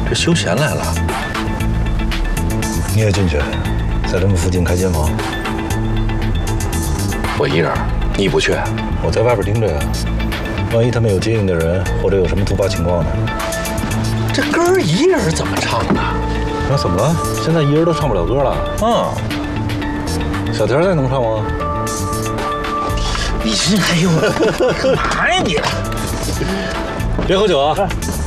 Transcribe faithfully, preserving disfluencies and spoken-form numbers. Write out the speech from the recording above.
这休闲来了。 你也进去，在他们附近开间房。 我一人，你不去？ 我在外边盯着呀，万一他们有接应的人，或者有什么突发情况呢？ 这歌儿一人怎么唱啊？ 那怎么了？现在一人都唱不了歌了。 嗯， 小田再能唱吗？ 你这哎呦，干嘛呀你？ 别喝酒啊！